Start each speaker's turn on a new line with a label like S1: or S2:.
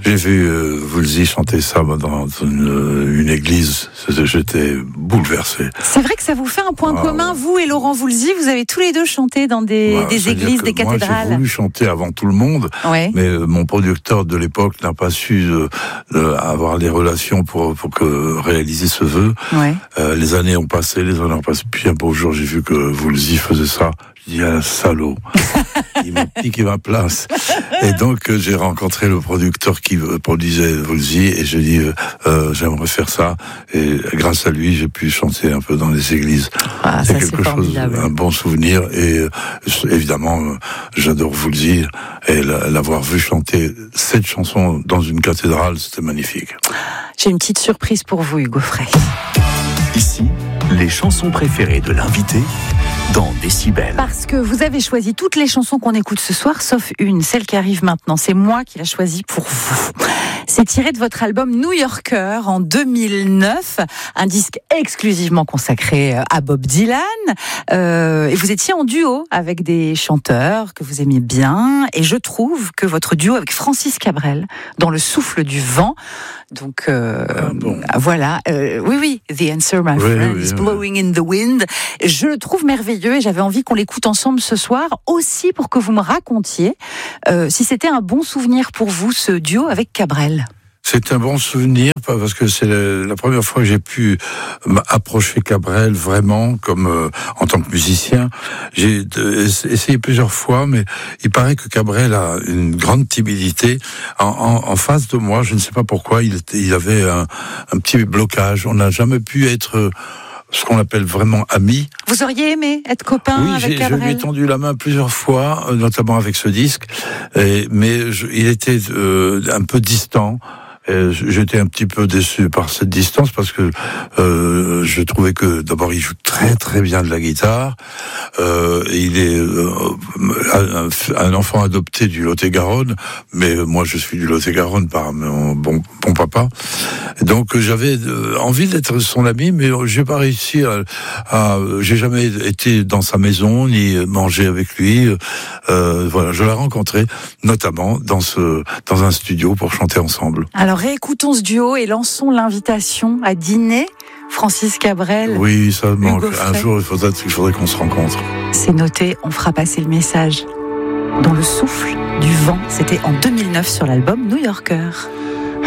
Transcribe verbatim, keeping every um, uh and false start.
S1: J'ai vu euh, Woolsey chanter ça dans une, une église. J'étais bouleversé.
S2: C'est vrai que ça vous fait un point
S1: ah,
S2: commun, vous et Laurent Woolsey. Vous avez tous les deux chanté dans des,
S1: bah,
S2: des églises, des cathédrales.
S1: Moi, j'ai voulu chanter avant tout le monde,
S2: ouais.
S1: mais euh, mon producteur de l'époque n'a pas su euh, euh, avoir les relations pour, pour que, réaliser ce vœu.
S2: Ouais.
S1: Euh, les années ont passé, les années ont passé. Puis un beau jour, j'ai vu que Woolsey faisait ça. Je dis, ah, salaud, il m'a piqué ma place. Et donc, euh, j'ai rencontré le producteur qui euh, produisait Woolsey, et j'ai dit, euh, euh, j'aimerais faire ça. Et grâce à lui, j'ai pu chanter un peu dans les églises.
S2: Ah,
S1: c'est
S2: ça,
S1: quelque
S2: c'est
S1: chose,
S2: formidable.
S1: un bon souvenir. Et euh, évidemment, euh, j'adore Woolsey. Et l'avoir vu chanter cette chanson dans une cathédrale, c'était magnifique.
S2: J'ai une petite surprise pour vous, Hugo Frey.
S3: Ici, les chansons préférées de l'invité dans Décibel.
S2: Parce que vous avez choisi toutes les chansons qu'on écoute ce soir, sauf une, celle qui arrive maintenant. C'est moi qui l'ai choisie pour vous. C'est tiré de votre album New Yorker en deux mille neuf, un disque exclusivement consacré à Bob Dylan. Euh, et vous étiez en duo avec des chanteurs que vous aimiez bien. Et je trouve que votre duo avec Francis Cabrel, dans Le Souffle du Vent, donc euh,
S1: ah bon.
S2: voilà, euh, oui oui, The Answer My
S1: oui,
S2: Friend
S1: oui,
S2: is
S1: oui.
S2: Blowing in the Wind. Je le trouve merveilleux et j'avais envie qu'on l'écoute ensemble ce soir, aussi pour que vous me racontiez euh, si c'était un bon souvenir pour vous, ce duo avec Cabrel.
S1: C'est un bon souvenir parce que c'est la, la première fois que j'ai pu m'approcher Cabrel vraiment comme euh, en tant que musicien. J'ai euh, essayé plusieurs fois, mais il paraît que Cabrel a une grande timidité. En, en, en face de moi, je ne sais pas pourquoi, il, était, il avait un, un petit blocage. On n'a jamais pu être euh, ce qu'on appelle vraiment amis.
S2: Vous auriez aimé être copain
S1: oui,
S2: avec
S1: j'ai,
S2: Cabrel?
S1: je lui ai tendu la main plusieurs fois, notamment avec ce disque, et, mais je, il était euh, un peu distant. Et j'étais un petit peu déçu par cette distance parce que euh, je trouvais que d'abord il joue très très bien de la guitare. Euh, il est euh, un, un enfant adopté du Lot-et-Garonne, mais moi je suis du Lot-et-Garonne par mon bon, bon papa. Donc j'avais envie d'être son ami, mais j'ai pas réussi à. à j'ai jamais été dans sa maison ni mangé avec lui. Euh, voilà, je l'ai rencontré notamment dans ce dans un studio pour chanter ensemble.
S2: Alors réécoutons ce duo et lançons l'invitation à dîner. Francis Cabrel.
S1: Oui, ça me manque.
S2: Hugo
S1: Un
S2: Frey.
S1: jour, il faudrait, il faudrait qu'on se rencontre.
S2: C'est noté, on fera passer le message. Dans Le Souffle du Vent, c'était en deux mille neuf sur l'album New Yorker.